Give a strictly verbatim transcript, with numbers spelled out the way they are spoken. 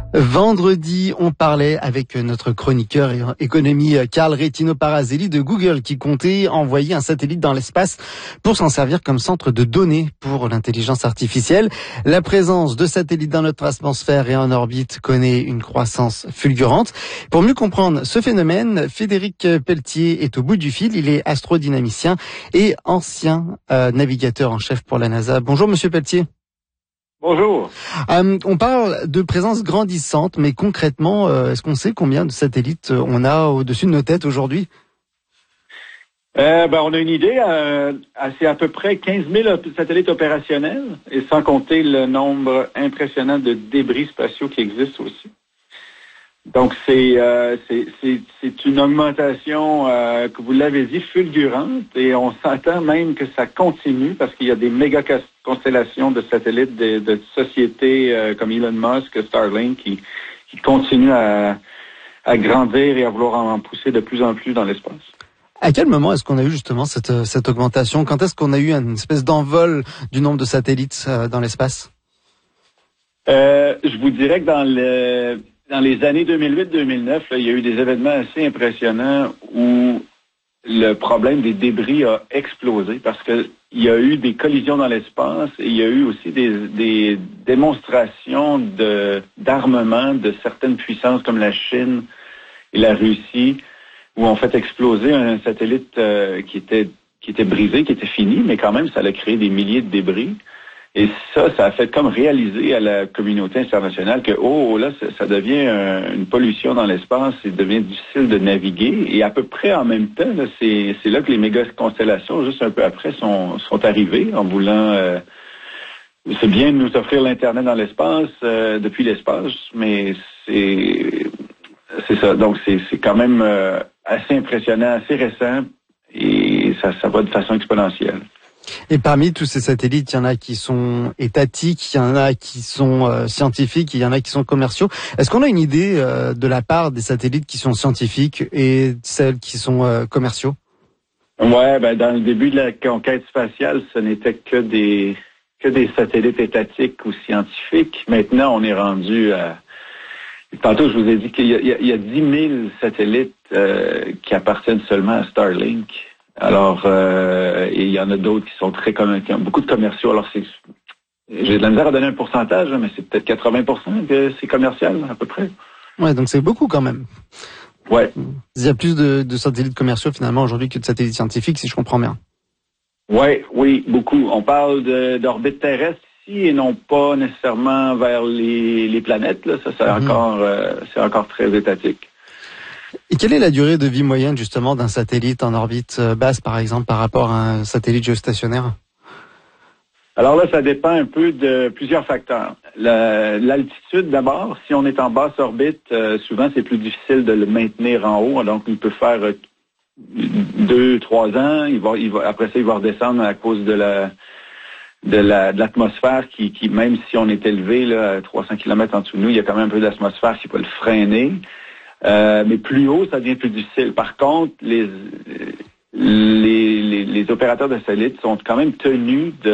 Vendredi, on parlait avec notre chroniqueur et économie Carl Retino Parazelli de Google qui comptait envoyer un satellite dans l'espace pour s'en servir comme centre de données pour l'intelligence artificielle. La présence de satellites dans notre atmosphère et en orbite connaît une croissance fulgurante. Pour mieux comprendre ce phénomène, Frédéric Pelletier est au bout du fil. Il est astrodynamicien et ancien euh, navigateur en chef pour la NASA. Bonjour Monsieur Pelletier. Bonjour. Euh, on parle de présence grandissante, mais concrètement, euh, est-ce qu'on sait combien de satellites on a au-dessus de nos têtes aujourd'hui? Euh, ben, on a une idée, euh, c'est à peu près quinze mille op- satellites opérationnels, et sans compter le nombre impressionnant de débris spatiaux qui existent aussi. Donc, c'est euh, c'est, c'est, c'est une augmentation, euh, que vous l'avez dit, fulgurante, et on s'entend même que ça continue parce qu'il y a des méga constellations de satellites de, de sociétés euh, comme Elon Musk, Starlink, qui, qui continuent à, à grandir et à vouloir en pousser de plus en plus dans l'espace. À quel moment est-ce qu'on a eu justement cette, cette augmentation? Quand est-ce qu'on a eu une espèce d'envol du nombre de satellites euh, dans l'espace? Euh, je vous dirais que dans le... Dans les années deux mille huit deux mille neuf, là, il y a eu des événements assez impressionnants où le problème des débris a explosé parce que il y a eu des collisions dans l'espace et il y a eu aussi des, des démonstrations de, d'armement de certaines puissances comme la Chine et la Russie où on fait exploser un satellite euh, qui était qui était brisé, qui était fini, mais quand même ça a créé des milliers de débris. Et ça, ça a fait comme réaliser à la communauté internationale que, oh, là, ça, ça devient euh, une pollution dans l'espace, il devient difficile de naviguer. Et à peu près en même temps, là, c'est, c'est là que les méga-constellations, juste un peu après, sont, sont arrivées en voulant... Euh, c'est bien de nous offrir l'Internet dans l'espace, euh, depuis l'espace, mais c'est c'est ça. Donc, c'est, c'est quand même euh, assez impressionnant, assez récent, et ça, ça va de façon exponentielle. Et parmi tous ces satellites, il y en a qui sont étatiques, il y en a qui sont euh, scientifiques, il y en a qui sont commerciaux. Est-ce qu'on a une idée euh, de la part des satellites qui sont scientifiques et celles qui sont euh, commerciaux? Ouais, ben dans le début de la conquête spatiale, ce n'était que des que des satellites étatiques ou scientifiques. Maintenant, on est rendu à... Tantôt, je vous ai dit qu'il y a, il y a, il y a dix mille satellites euh, qui appartiennent seulement à Starlink. Alors, euh, et il y en a d'autres qui sont très commun, qui ont beaucoup de commerciaux. Alors, c'est, j'ai de la misère à donner un pourcentage, mais c'est peut-être quatre-vingts pour cent que c'est commercial, à peu près. Ouais, donc c'est beaucoup quand même. Ouais. Il y a plus de, de satellites commerciaux finalement aujourd'hui que de satellites scientifiques, si je comprends bien. Ouais, oui, beaucoup. On parle de, d'orbite terrestre ici et non pas nécessairement vers les, les planètes. Là. Ça, c'est mm-hmm. encore, euh, c'est encore très étatique. Et quelle est la durée de vie moyenne justement d'un satellite en orbite basse, par exemple, par rapport à un satellite géostationnaire? Alors là, ça dépend un peu de plusieurs facteurs. La, l'altitude d'abord, si on est en basse orbite, euh, souvent c'est plus difficile de le maintenir en haut. Donc il peut faire euh, deux, trois ans. Il va, il va, après ça, il va redescendre à cause de la de, la, de l'atmosphère qui, qui, même si on est élevé là, à trois cents kilomètres en dessous de nous, il y a quand même un peu d'atmosphère qui peut le freiner. Euh, mais plus haut, ça devient plus difficile. Par contre, les, les, les, les opérateurs de satellites sont quand même tenus de